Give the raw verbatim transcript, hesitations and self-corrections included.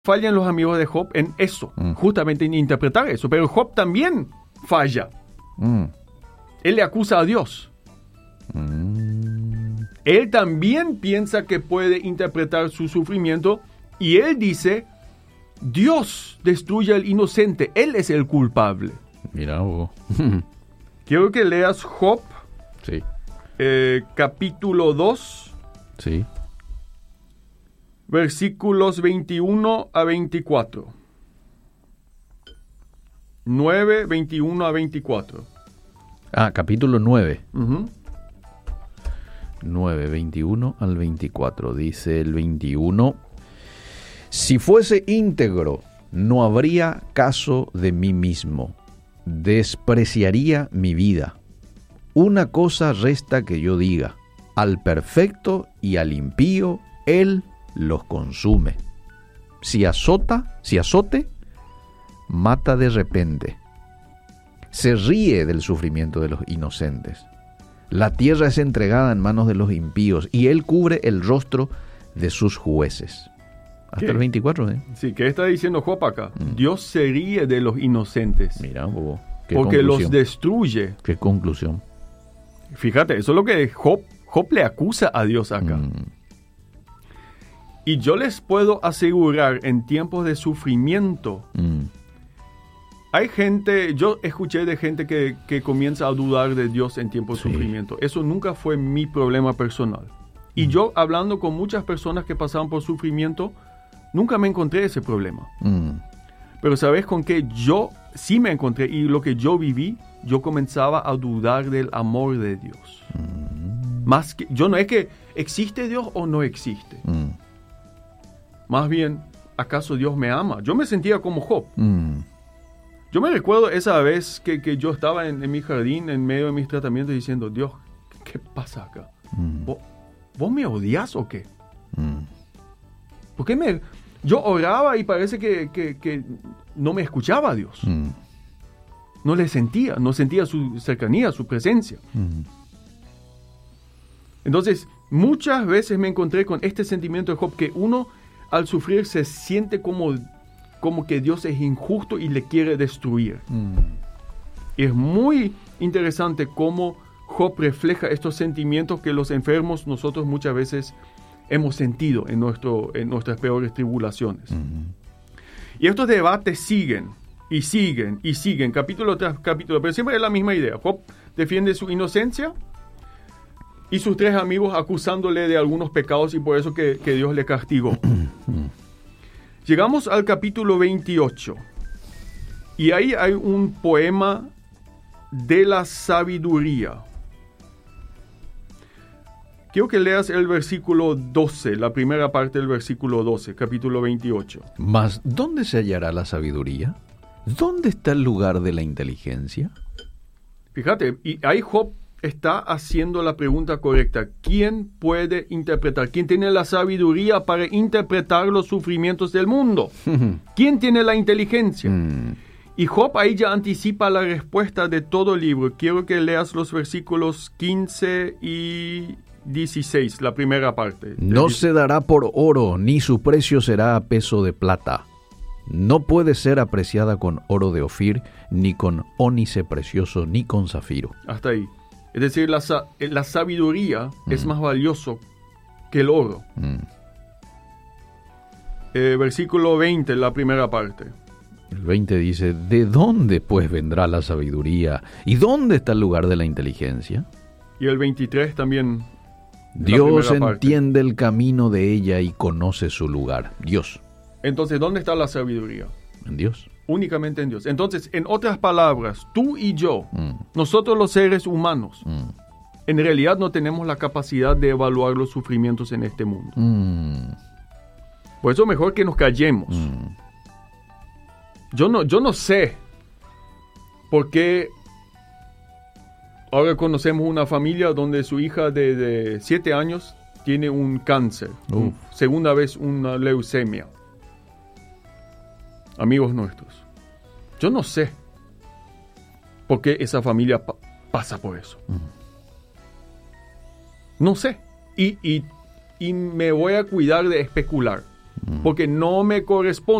fallan los amigos de Job en eso, mm. justamente en interpretar eso. Pero Job también falla. Mm. Él le acusa a Dios. Mm. Él también piensa que puede interpretar su sufrimiento y él dice, Dios destruye al inocente, él es el culpable. Mira vos. Quiero que leas Job, sí. eh, capítulo dos. Sí. Versículos veintiuno a veinticuatro. nueve, veintiuno a veinticuatro. Ah, capítulo nueve. Uh-huh. nueve, veintiuno al veinticuatro. Dice el veintiuno. Si fuese íntegro, no habría caso de mí mismo. Despreciaría mi vida. Una cosa resta que yo diga. Al perfecto y al impío, él los consume. Si azota, si azote, mata de repente. Se ríe del sufrimiento de los inocentes. La tierra es entregada en manos de los impíos y él cubre el rostro de sus jueces. Hasta ¿Qué? el veinticuatro, ¿eh? Sí, ¿qué está diciendo Job acá? Mm. Dios se ríe de los inocentes. Mira, bobo. Qué porque conclusión. Los destruye. Qué conclusión. Fíjate, eso es lo que Job, Job le acusa a Dios acá. Mm. Y yo les puedo asegurar, en tiempos de sufrimiento, mm. hay gente, yo escuché de gente que, que comienza a dudar de Dios en tiempos de sí. sufrimiento. Eso nunca fue mi problema personal. Y mm. yo, hablando con muchas personas que pasaban por sufrimiento, nunca me encontré ese problema. Mm. Pero ¿sabes con qué? Yo sí me encontré, y lo que yo viví, yo comenzaba a dudar del amor de Dios. Mm. Más que, yo no es que existe Dios o no existe. Mm. Más bien, ¿acaso Dios me ama? Yo me sentía como Job. Mm. Yo me recuerdo esa vez que, que yo estaba en, en mi jardín, en medio de mis tratamientos, diciendo, Dios, ¿qué pasa acá? Mm. ¿Vos, ¿Vos me odias o qué? Mm. ¿Por qué me...? Yo oraba y parece que, que, que no me escuchaba a Dios. Mm. No le sentía, no sentía su cercanía, su presencia. Mm. Entonces, muchas veces me encontré con este sentimiento de Job, que uno, al sufrir, se siente como, como que Dios es injusto y le quiere destruir. Mm. Y es muy interesante cómo Job refleja estos sentimientos que los enfermos nosotros muchas veces hemos sentido en, nuestro, en nuestras peores tribulaciones. Mm-hmm. Y estos debates siguen, y siguen, y siguen, capítulo tras capítulo, pero siempre es la misma idea. Job defiende su inocencia y sus tres amigos acusándole de algunos pecados y por eso que, que Dios le castigó. Llegamos al capítulo veintiocho y ahí hay un poema de la sabiduría. Quiero que leas el versículo doce, la primera parte del versículo doce, capítulo veintiocho. Mas, ¿dónde se hallará la sabiduría? ¿Dónde está el lugar de la inteligencia? Fíjate, y ahí Job está haciendo la pregunta correcta. ¿Quién puede interpretar? ¿Quién tiene la sabiduría para interpretar los sufrimientos del mundo? ¿Quién tiene la inteligencia? Mm. Y Job ahí ya anticipa la respuesta de todo el libro. Quiero que leas los versículos quince y dieciséis, la primera parte. No se dará por oro, ni su precio será a peso de plata. No puede ser apreciada con oro de Ofir, ni con ónice precioso, ni con zafiro. Hasta ahí. Es decir, la, la sabiduría mm. es más valioso que el oro. Mm. Eh, versículo veinte, la primera parte. El veinte dice, ¿de dónde pues vendrá la sabiduría? ¿Y dónde está el lugar de la inteligencia? Y el veintitrés también. Dios entiende el camino de ella y conoce su lugar. Dios. Entonces, ¿dónde está la sabiduría? En Dios. Únicamente en Dios. Entonces, en otras palabras, tú y yo, mm. nosotros los seres humanos, mm. en realidad no tenemos la capacidad de evaluar los sufrimientos en este mundo. Mm. Por eso mejor que nos callemos. Mm. Yo no, yo no sé por qué ahora conocemos una familia donde su hija de, de siete años tiene un cáncer. Uf. Segunda vez una leucemia. Amigos nuestros. Yo no sé por qué esa familia pa- pasa por eso. Uh-huh. No sé. Y, y, y me voy a cuidar de especular. porque no me corresponde.